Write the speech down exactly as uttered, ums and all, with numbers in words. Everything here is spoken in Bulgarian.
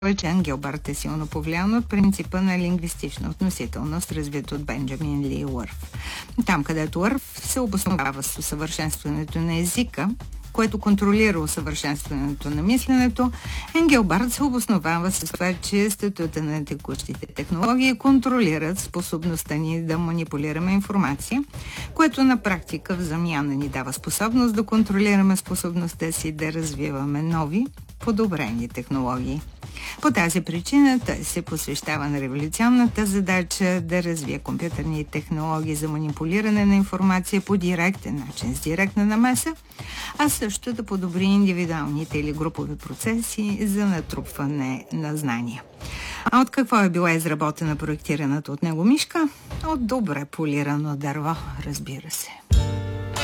че Енгелбарт е силно повлиян от принципа на лингвистична относителност, развит от Бенджамин Ли Уърф. Там, където Уърф се обосновава с усъвършенстването на езика, което контролира усъвършенстването на мисленето, Енгелбарт се обосновава с това, че статута на текущите технологии контролират способността ни да манипулираме информация, което на практика в замяна ни дава способност да контролираме способността си да развиваме нови, подобрени технологии. По тази причина той се посвещава на революционната задача да развие компютърни технологии за манипулиране на информация по директен начин, с директна намеса, а също да подобри индивидуалните или групови процеси за натрупване на знания. А от какво е била изработена проектираната от него мишка? От добре полирано дърво, разбира се.